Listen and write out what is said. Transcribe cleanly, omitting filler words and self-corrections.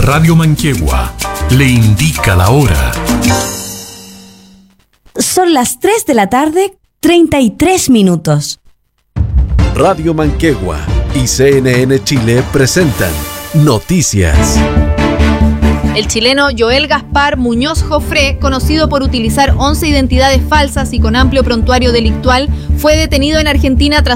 Radio Manquehue le indica la hora. Son las 3 de la tarde, 33 minutos. Radio Manquehue y CNN Chile presentan Noticias. El chileno Joel Gaspar Muñoz Jofré, conocido por utilizar 11 identidades falsas y con amplio prontuario delictual, fue detenido en Argentina tras